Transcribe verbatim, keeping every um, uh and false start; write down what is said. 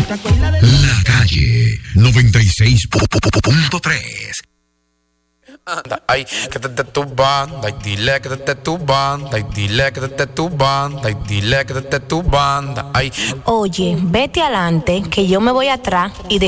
La Calle noventa y seis punto tres. Ay, quédate tu banda y dile que te tu banda y dile que te tu banda y dile que te tu banda. Ay, Oye, vete adelante que yo me voy atrás y de